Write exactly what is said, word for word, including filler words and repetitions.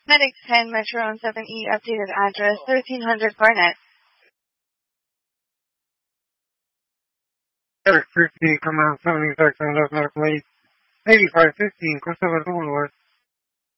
Medic ten Metro on seven E, updated address, thirteen hundred Garnet. Eric fifty, come out seventy-six on left medical eight, eighty-five fifteen, Cristobal Boulevard.